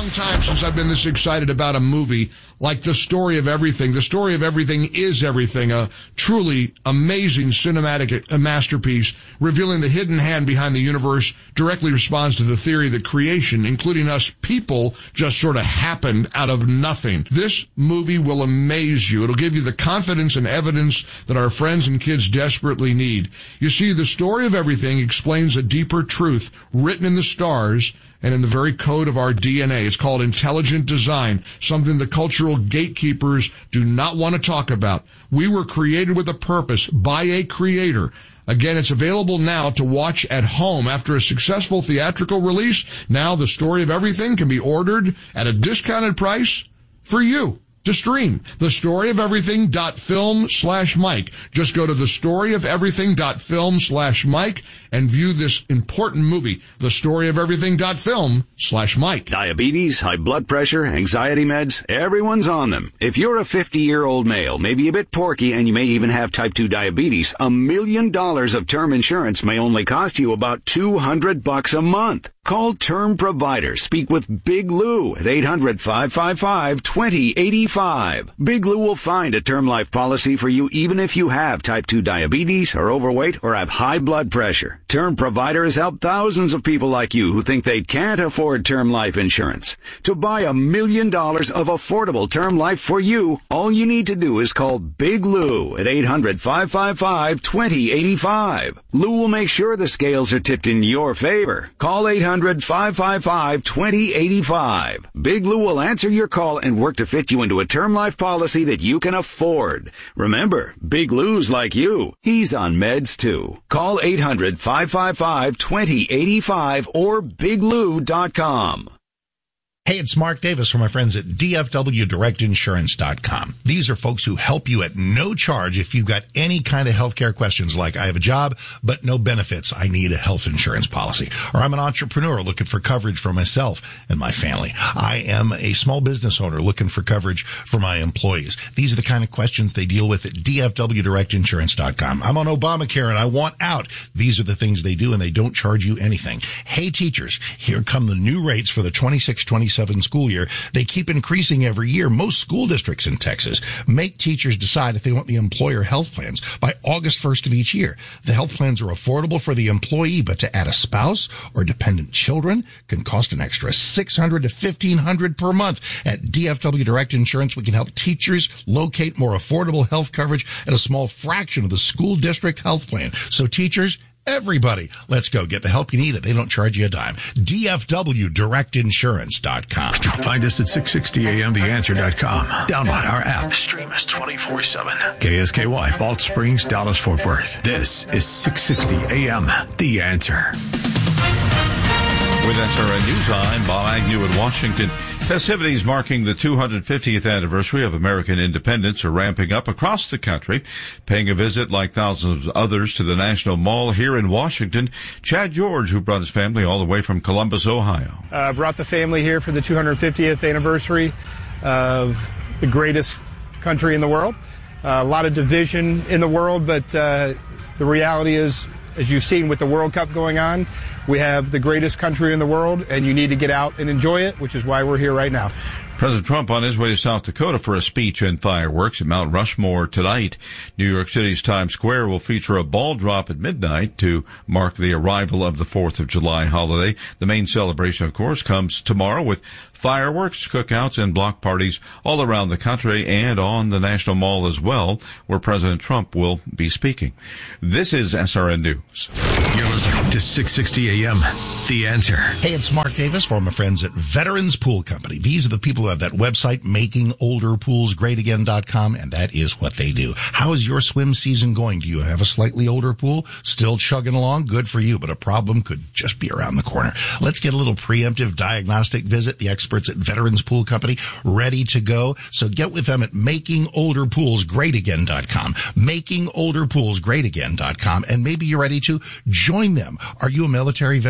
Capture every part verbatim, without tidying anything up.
long time since I've been this excited about a movie like The Story of Everything. The Story of Everything is everything, a truly amazing cinematic a masterpiece revealing the hidden hand behind the universe, directly responds to the theory that creation, including us people, just sort of happened out of nothing. This movie will amaze you. It'll give you the confidence and evidence that our friends and kids desperately need. You see, The Story of Everything explains a deeper truth written in the stars and in the very code of our D N A. It's called intelligent design, something the cultural gatekeepers do not want to talk about. We were created with a purpose by a creator. Again, it's available now to watch at home after a successful theatrical release. Now The Story of Everything can be ordered at a discounted price for you to stream. The Story of Everything dot film slash Mike. Just go to the story of everything dot film slash Mike and view this important movie. The Story of Everything dot film slash Mike. Diabetes, high blood pressure, anxiety meds, everyone's on them. If you're a fifty-year-old male, maybe a bit porky, and you may even have type two diabetes, a million dollars of term insurance may only cost you about two hundred bucks a month. Call Term Provider. Speak with Big Lou at eight hundred, five five five, two zero eight five. Big Lou will find a term life policy for you even if you have type two diabetes, are overweight, or have high blood pressure. Term Provider has helped thousands of people like you who think they can't afford term life insurance. To buy a million dollars of affordable term life for you, all you need to do is call Big Lou at eight hundred, five five five, two zero eight five. Lou will make sure the scales are tipped in your favor. Call eight hundred, five five five, two zero eight five. Big Lou will answer your call and work to fit you into a term life policy that you can afford. Remember, Big Lou's like you. He's on meds too. Call eight hundred, five five five, two zero eight five or big lou dot com. Hey, it's Mark Davis from my friends at D F W Direct Insurance dot com. These are folks who help you at no charge if you've got any kind of healthcare questions like, I have a job, but no benefits. I need a health insurance policy. Or I'm an entrepreneur looking for coverage for myself and my family. I am a small business owner looking for coverage for my employees. These are the kind of questions they deal with at D F W Direct Insurance dot com. I'm on Obamacare and I want out. These are the things they do, and they don't charge you anything. Hey, teachers, here come the new rates for the twenty-six twenty-seven school year. They keep increasing every year. Most school districts in Texas make teachers decide if they want the employer health plans by August first of each year. The health plans are affordable for the employee, but to add a spouse or dependent children can cost an extra six hundred to fifteen hundred per month. At D F W Direct Insurance, we can help teachers locate more affordable health coverage at a small fraction of the school district health plan. So teachers, everybody, let's go get the help you need. It. They don't charge you a dime. D F W Direct Insurance dot com. Find us at six sixty A M the answer dot com. Download our app. Stream us twenty-four seven. K S K Y, Balch Springs, Dallas, Fort Worth. This is six sixty A M The Answer. With S R N News, I'm Bob Agnew in Washington. Festivities marking the two hundred fiftieth anniversary of American independence are ramping up across the country. Paying a visit, like thousands of others, to the National Mall here in Washington, Chad George, who brought his family all the way from Columbus, Ohio. I uh, brought the family here for the two hundred fiftieth anniversary of the greatest country in the world. Uh, a lot of division in the world, but uh, the reality is, as you've seen with the World Cup going on, we have the greatest country in the world, and you need to get out and enjoy it, which is why we're here right now. President Trump on his way to South Dakota for a speech and fireworks at Mount Rushmore tonight. New York City's Times Square will feature a ball drop at midnight to mark the arrival of the fourth of July holiday. The main celebration, of course, comes tomorrow with fireworks, cookouts, and block parties all around the country and on the National Mall as well, where President Trump will be speaking. This is S R N News. You're listening to six sixty A M The Answer. Hey, it's Mark Davis from my friends at Veterans Pool Company. These are the people who have that website, making older pools great again dot com, and that is what they do. How is your swim season going? Do you have a slightly older pool? Still chugging along? Good for you, but a problem could just be around the corner. Let's get a little preemptive diagnostic visit. The experts at Veterans Pool Company ready to go. So get with them at making older pools great again dot com, making older pools great again dot com, and maybe you're ready to join them. Are you a military veteran? Some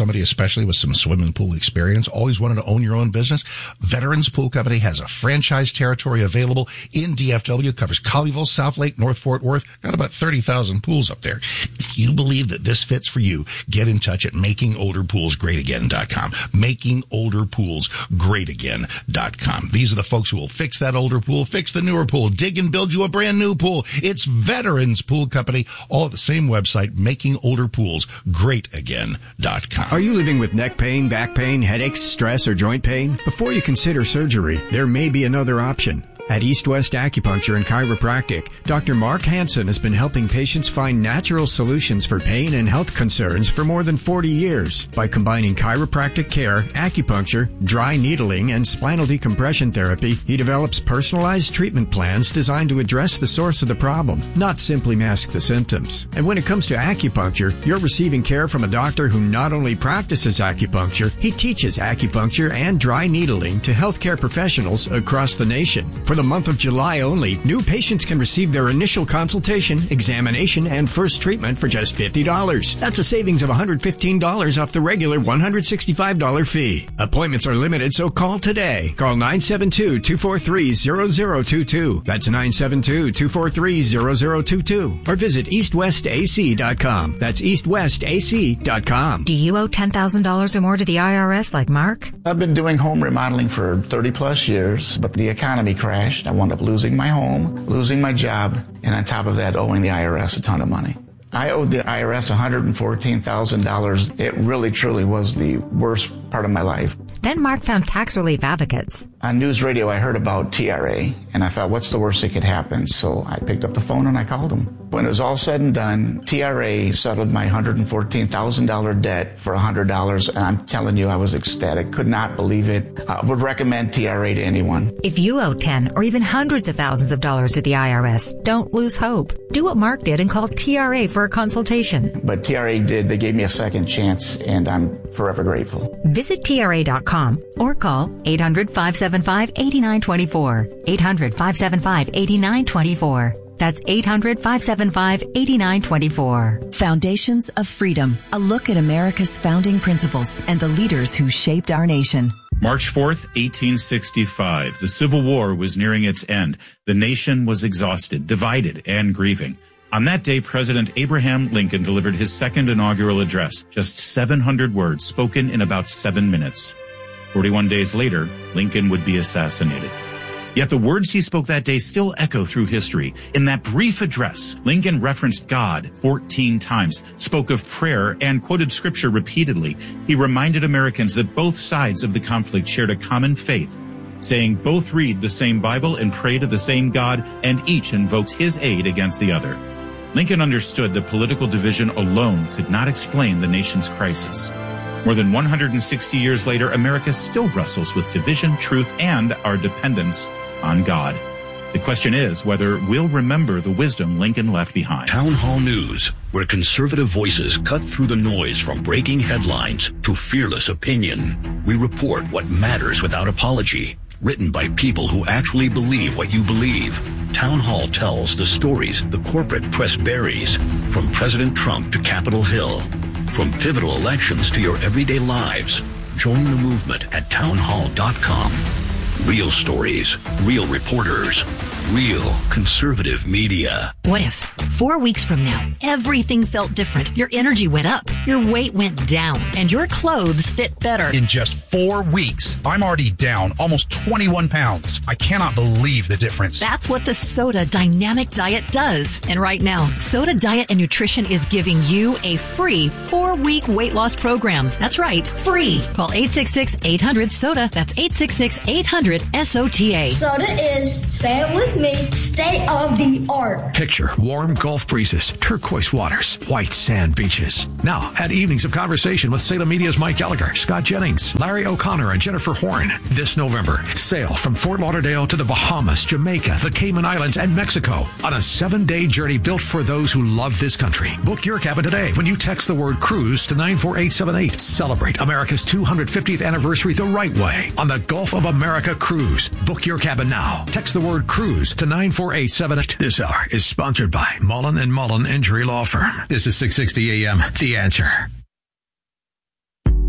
somebody especially with some swimming pool experience, always wanted to own your own business, Veterans Pool Company has a franchise territory available in D F W. It covers Colleyville, South Lake, North Fort Worth. Got about thirty thousand pools up there. If you believe that this fits for you, get in touch at making older pools great again dot com. making older pools great again dot com. These are the folks who will fix that older pool, fix the newer pool, dig and build you a brand new pool. It's Veterans Pool Company, all at the same website, making older pools great again dot com. Are you living with neck pain, back pain, headaches, stress, or joint pain? Before you consider surgery, there may be another option. At East West Acupuncture and Chiropractic, Doctor Mark Hansen has been helping patients find natural solutions for pain and health concerns for more than forty years. By combining chiropractic care, acupuncture, dry needling, and spinal decompression therapy, he develops personalized treatment plans designed to address the source of the problem, not simply mask the symptoms. And when it comes to acupuncture, you're receiving care from a doctor who not only practices acupuncture, he teaches acupuncture and dry needling to healthcare professionals across the nation. For the month of July only, new patients can receive their initial consultation, examination, and first treatment for just fifty dollars. That's a savings of one hundred fifteen dollars off the regular one hundred sixty-five dollars fee. Appointments are limited, so call today. Call nine seven two, two four three, zero zero two two. That's nine seven two, two four three, zero zero two two. Or visit east west a c dot com. That's east west a c dot com. Do you owe ten thousand dollars or more to the I R S like Mark? I've been doing home remodeling for thirty plus years, but the economy crashed. I wound up losing my home, losing my job, and on top of that, owing the I R S a ton of money. I owed the I R S one hundred fourteen thousand dollars. It really, truly was the worst part of my life. Then Mark found tax relief advocates. On news radio, I heard about T R A, and I thought, what's the worst that could happen? So I picked up the phone and I called them. When it was all said and done, T R A settled my one hundred fourteen thousand dollars debt for one hundred dollars, and I'm telling you, I was ecstatic. Could not believe it. I would recommend T R A to anyone. If you owe ten or even hundreds of thousands of dollars to the I R S, don't lose hope. Do what Mark did and call T R A for a consultation. But T R A did. They gave me a second chance, and I'm forever grateful. Visit T R A dot com or call eight hundred, five seven five, eight nine two four. eight hundred, five seven five, eight nine two four. That's eight hundred, five seven five, eight nine two four. Foundations of Freedom. A look at America's founding principles and the leaders who shaped our nation. March fourth, eighteen sixty-five. The Civil War was nearing its end. The nation was exhausted, divided, and grieving. On that day, President Abraham Lincoln delivered his second inaugural address, just seven hundred words spoken in about seven minutes. forty-one days later, Lincoln would be assassinated. Yet the words he spoke that day still echo through history. In that brief address, Lincoln referenced God fourteen times, spoke of prayer, and quoted scripture repeatedly. He reminded Americans that both sides of the conflict shared a common faith, saying both read the same Bible and pray to the same God, and each invokes his aid against the other. Lincoln understood that political division alone could not explain the nation's crisis. More than one hundred sixty years later, America still wrestles with division, truth, and our dependence on God. The question is whether we'll remember the wisdom Lincoln left behind. Town Hall News, where conservative voices cut through the noise from breaking headlines to fearless opinion. We report what matters without apology. Written by people who actually believe what you believe. Town Hall tells the stories the corporate press buries, from President Trump to Capitol Hill. From pivotal elections to your everyday lives. Join the movement at town hall dot com. Real stories, real reporters, real conservative media. What if, four weeks from now, everything felt different? Your energy went up, your weight went down, and your clothes fit better. In just four weeks, I'm already down almost twenty-one pounds. I cannot believe the difference. That's what the Soda Dynamic Diet does. And right now, Soda Diet and Nutrition is giving you a free four-week weight loss program. That's right, free. Call eight six six, eight hundred, SODA. That's eight six six, eight hundred, S O T A. Soda is, say it with me, state of the art. Picture warm Gulf breezes, turquoise waters, white sand beaches. Now, at Evenings of Conversation with Salem Media's Mike Gallagher, Scott Jennings, Larry O'Connor, and Jennifer Horn. This November, sail from Fort Lauderdale to the Bahamas, Jamaica, the Cayman Islands, and Mexico on a seven-day journey built for those who love this country. Book your cabin today when you text the word cruise to nine four eight seven eight. Celebrate America's two hundred fiftieth anniversary the right way on the Gulf of America Cruise. Book your cabin now. Text the word cruise to nine four eight seven eight. This hour is sponsored by Mullen and Mullen Injury Law Firm. This is six sixty A M. The Answer.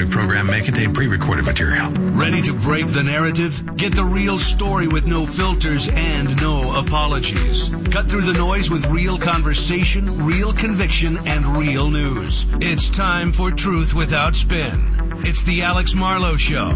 following program may contain pre-recorded material. Ready to break the narrative? Get the real story with no filters and no apologies. Cut through the noise with real conversation, real conviction, and real news. It's time for Truth Without Spin. It's the Alex Marlowe Show.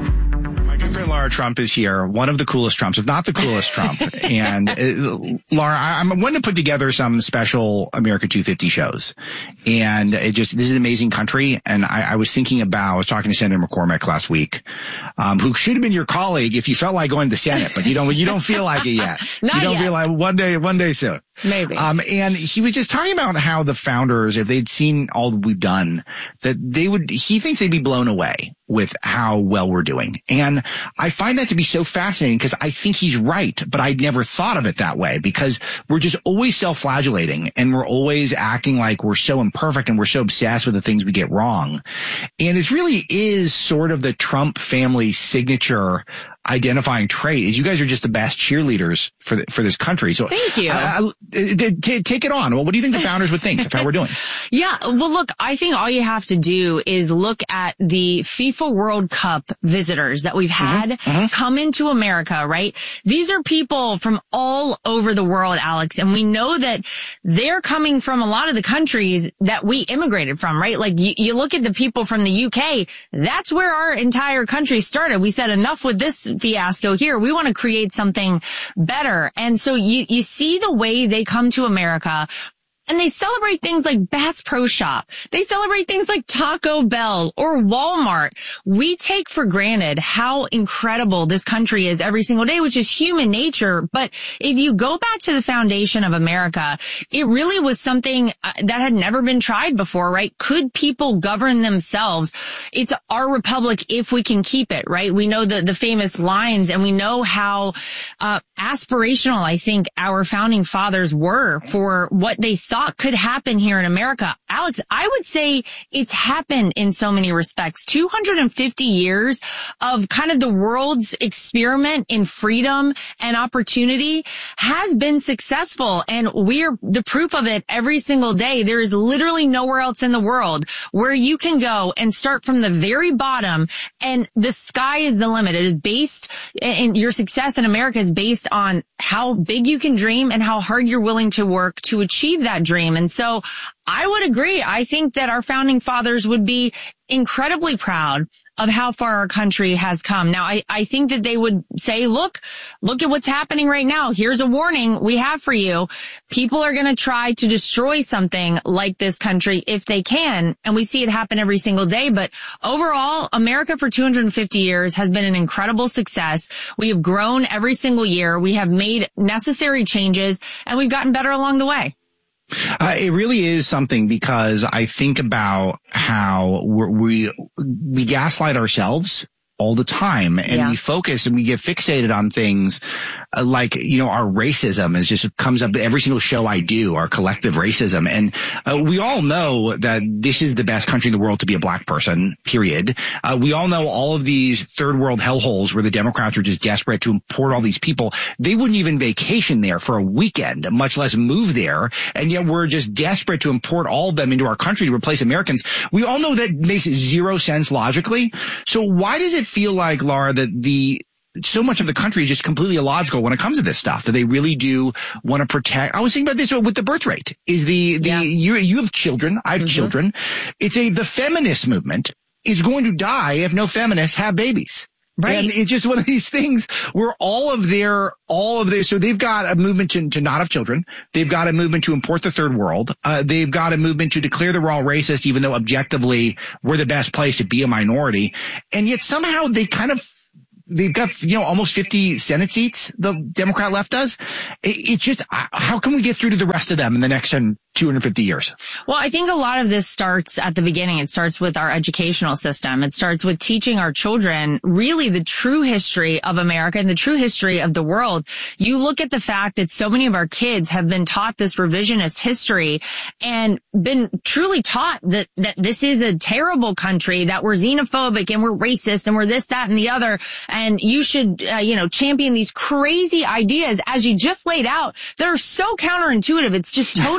My good friend Laura Trump is here, one of the coolest Trumps, if not the coolest Trump. And uh, Laura, I, I'm wanting to put together some special America two fifty shows. And it just, this is an amazing country. And I, I was thinking about, I was talking to Senator McCormick last week, um, who should have been your colleague if you felt like going to the Senate, but you don't, you don't feel like it yet. Not you don't yet. feel like one day, one day soon. Maybe. Um, and he was just talking about how the founders, if they'd seen all that we've done, that they would, he thinks they'd be blown away with how well we're doing. And I find that to be so fascinating because I think he's right, but I'd never thought of it that way because we're just always self-flagellating and we're always acting like we're so imperfect and we're so obsessed with the things we get wrong. And this really is sort of the Trump family signature identifying trait is you guys are just the best cheerleaders for the, for this country. So thank you. Uh, t- t- take it on. Well, what do you think the founders would think of how we're doing? Yeah. Well, look, I think all you have to do is look at the FIFA World Cup visitors that we've had mm-hmm. Mm-hmm. come into America, right? These are people from all over the world, Alex, and we know that they're coming from a lot of the countries that we immigrated from, right? Like you, you look at the people from the U K, that's where our entire country started. We said enough with this fiasco here. We want to create something better. And so you, you see the way they come to America. And they celebrate things like Bass Pro Shop. They celebrate things like Taco Bell or Walmart. We take for granted how incredible this country is every single day, which is human nature. But if you go back to the foundation of America, it really was something that had never been tried before, right? Could people govern themselves? It's our republic if we can keep it, right? We know the, the famous lines and we know how uh, aspirational I think our founding fathers were for what they thought thought could happen here in America. Alex, I would say it's happened in so many respects. two hundred fifty years of kind of the world's experiment in freedom and opportunity has been successful. And we're the proof of it every single day. There is literally nowhere else in the world where you can go and start from the very bottom and the sky is the limit. It is based, and your success in America is based on how big you can dream and how hard you're willing to work to achieve that dream. And so I would agree. I think that our founding fathers would be incredibly proud of how far our country has come. Now, I, I think that they would say, look, look at what's happening right now. Here's a warning we have for you. People are going to try to destroy something like this country if they can. And we see it happen every single day. But overall, America for two hundred fifty years has been an incredible success. We have grown every single year. We have made necessary changes and we've gotten better along the way. Uh, it really is something because I think about how we're, we we gaslight ourselves all the time and yeah. we focus and we get fixated on things uh, like, you know, our racism is just comes up every single show I do, our collective racism. And uh, we all know that this is the best country in the world to be a black person, period. Uh, we all know all of these third world hellholes where the Democrats are just desperate to import all these people. They wouldn't even vacation there for a weekend, much less move there. And yet we're just desperate to import all of them into our country to replace Americans. We all know that makes zero sense logically. So why does it feel like, Laura, that the so much of the country is just completely illogical when it comes to this stuff, that they really do want to protect? I was thinking about this with the birth rate. Is the, the, yeah. you, you have children. I have mm-hmm. children. It's a, the feminist movement is going to die if no feminists have babies. Right. And it's just one of these things where all of their, all of their, so they've got a movement to, to not have children. They've got a movement to import the third world. Uh, they've got a movement to declare that we're all racist, even though objectively we're the best place to be a minority. And yet somehow they kind of, they've got, you know, almost fifty Senate seats, the Democrat left does. It, it's just, how can we get through to the rest of them in the next two hundred fifty years? Well, I think a lot of this starts at the beginning. It starts with our educational system. It starts with teaching our children really the true history of America and the true history of the world. You look at the fact that so many of our kids have been taught this revisionist history and been truly taught that, that this is a terrible country, that we're xenophobic and we're racist and we're this, that, and the other. And you should, uh, you know, champion these crazy ideas as you just laid out that are so counterintuitive. It's just totally nuts.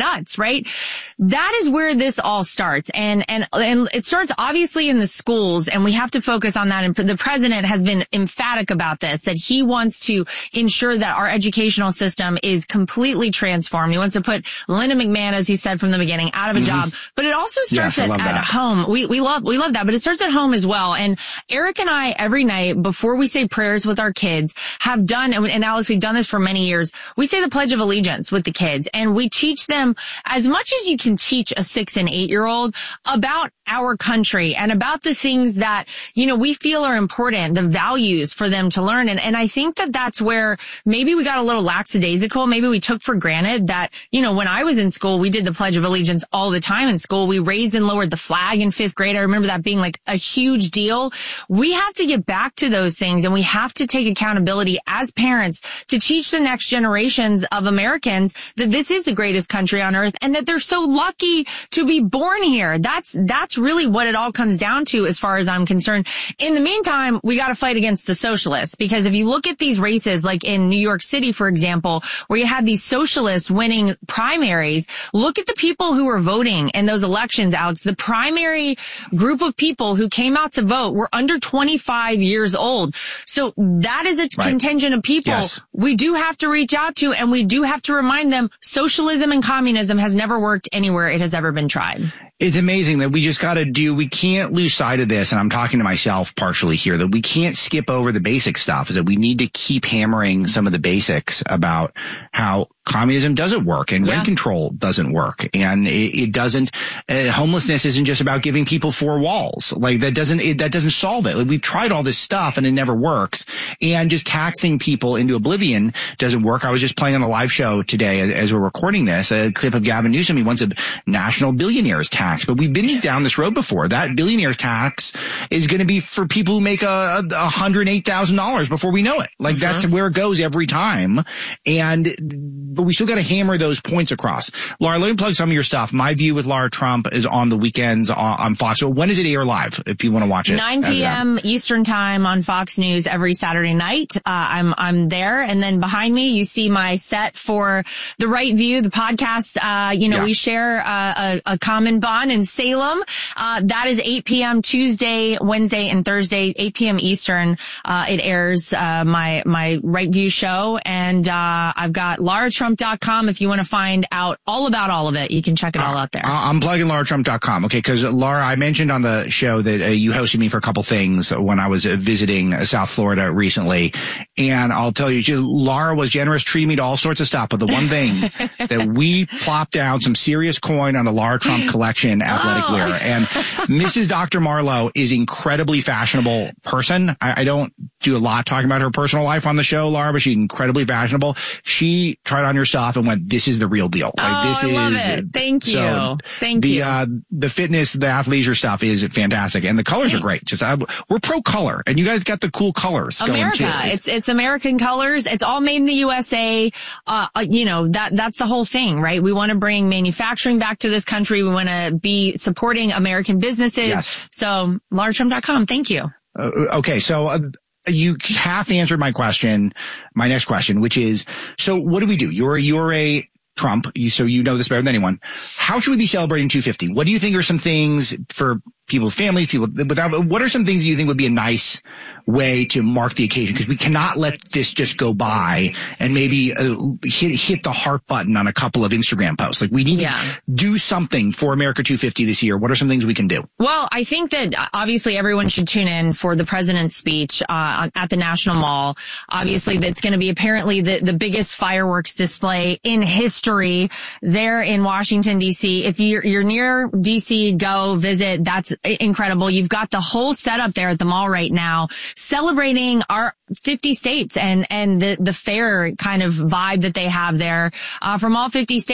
nuts, right? That is where this all starts. And, and, and it starts obviously in the schools, and we have to focus on that. And the president has been emphatic about this, that he wants to ensure that our educational system is completely transformed. He wants to put Linda McMahon, as he said from the beginning, out of a mm-hmm. job. But it also starts yes, at, at home. We, we love, we love that, but it starts at home as well. And Eric and I, every night before we say prayers with our kids, have done, and Alex, we've done this for many years. We say the Pledge of Allegiance with the kids, and we teach them as much as you can teach a six and eight year old about our country and about the things that, you know, we feel are important, the values for them to learn. And, and I think that that's where maybe we got a little lackadaisical. Maybe we took for granted that, you know, when I was in school, we did the Pledge of Allegiance all the time in school. We raised and lowered the flag in fifth grade. I remember that being like a huge deal. We have to get back to those things, and we have to take accountability as parents to teach the next generations of Americans that this is the greatest country on earth and that they're so lucky to be born here. That's, that's really what it all comes down to as far as I'm concerned. In the meantime, we got to fight against the socialists, because if you look at these races, like in New York City, for example, where you had these socialists winning primaries, look at the people who were voting in those elections, Alex. The primary group of people who came out to vote were under twenty-five years old. So that is a right. contingent of people yes. we do have to reach out to, and we do have to remind them socialism and communism has never worked anywhere it has ever been tried. It's amazing that we just got to do, we can't lose sight of this, and I'm talking to myself partially here, that we can't skip over the basic stuff, is that we need to keep hammering some of the basics about how communism doesn't work and yeah. rent control doesn't work. And it, it doesn't, uh, homelessness isn't just about giving people four walls. Like that doesn't, it, that doesn't solve it. Like, we've tried all this stuff and it never works. And just taxing people into oblivion doesn't work. I was just playing on the live show today as, as we're recording this, a clip of Gavin Newsom. He wants a national billionaires tax, but we've been down this road before. That billionaires tax is going to be for people who make a, a one hundred eight thousand dollars before we know it. Like mm-hmm. that's where it goes every time. And, but we still got to hammer those points across. Laura, let me plug some of your stuff. My View with Laura Trump is on the weekends on, on Fox. So when does it air live if people want to watch it? nine p.m. Eastern time on Fox News every Saturday night. Uh, I'm, I'm there. And then behind me, you see my set for The Right View, the podcast. Uh, you know, yeah. we share uh, a, a common bond in Salem. Uh, that is eight p.m. Tuesday, Wednesday, and Thursday, eight p.m. Eastern. Uh, it airs, uh, my, my Right View show. And, uh, I've got Laura Trump dot com. If you want to find out all about all of it, you can check it all out there. I'm plugging Laura Trump dot com. Okay. Cause Laura, I mentioned on the show that uh, you hosted me for a couple things when I was uh, visiting uh, South Florida recently. And I'll tell you, just, Laura was generous, treated me to all sorts of stuff. But the one thing that we plopped down some serious coin on the Laura Trump collection athletic oh. wear. And Missus Doctor Marlowe is incredibly fashionable person. I, I don't do a lot talking about her personal life on the show, Laura, but she's incredibly fashionable. She tried on your stuff and went, this is the real deal. Like, oh, this I is, love it. Thank you. So Thank the, you. Uh, the fitness, the athleisure stuff is fantastic. And the colors Thanks. are great. Just, uh, we're pro color and you guys got the cool colors America. going too. It's, it's American colors. It's all made in the U S A. Uh, you know, that, that's the whole thing, right? We want to bring manufacturing back to this country. We want to be supporting American businesses. Yes. So Laura Trump dot com. Thank you. Uh, okay. So, uh, you half answered my question, my next question, which is, so what do we do? You're, you're a Trump, so you know this better than anyone. How should we be celebrating two fifty? What do you think are some things for people with families, people without, what are some things you think would be a nice way to mark the occasion? Because we cannot let this just go by and maybe uh, hit, hit the heart button on a couple of Instagram posts. Like we need yeah. to do something for America two fifty this year. What are some things we can do? Well, I think that obviously everyone should tune in for the president's speech uh, at the National Mall. Obviously that's going to be apparently the, the biggest fireworks display in history there in Washington, D C. If you're, you're near D C, go visit. That's incredible. You've got the whole setup there at the mall right now, celebrating our fifty states and, and the, the fair kind of vibe that they have there, uh, from all fifty states.